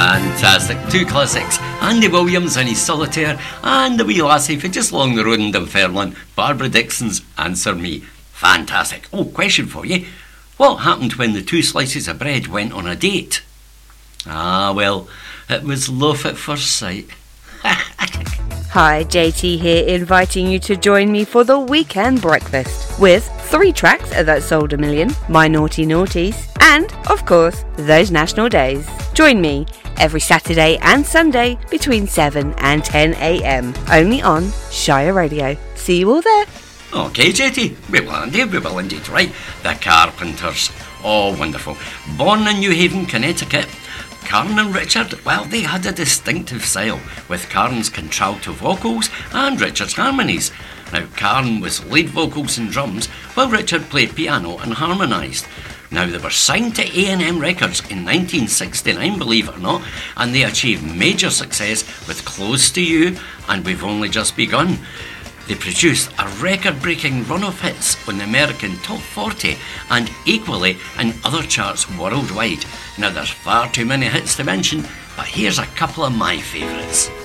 Fantastic. Two classics. Andy Williams and his Solitaire, and the wee lassie for just along the road in Dunfermline, Barbara Dixon's Answer Me. Fantastic. Oh, question for you. What happened when the two slices of bread went on a date? Ah, well, it was love at first sight. Hi, JT here, inviting you to join me for the weekend breakfast with 3 tracks that sold a million, my naughty naughties, and, of course, those national days. Join me every Saturday and Sunday between 7 and 10 a.m. only on Shire Radio. See you all there. OK, JT, we will indeed, right? The Carpenters. Oh, wonderful. Born in New Haven, Connecticut, Karen and Richard, well, they had a distinctive style, with Karen's contralto vocals and Richard's harmonies. Now, Karen was lead vocals and drums, while Richard played piano and harmonised. Now, they were signed to A&M Records in 1969, believe it or not, and they achieved major success with Close to You and We've Only Just Begun. They produced a record-breaking run of hits on the American Top 40 and equally in other charts worldwide. Now, there's far too many hits to mention, but here's a couple of my favourites.